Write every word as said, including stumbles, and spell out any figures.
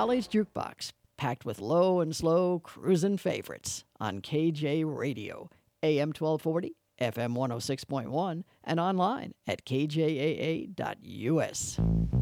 Holly's Jukebox, packed with low and slow cruisin' favorites on K J Radio, A M twelve forty, F M one oh six point one, and online at k j a a dot u s.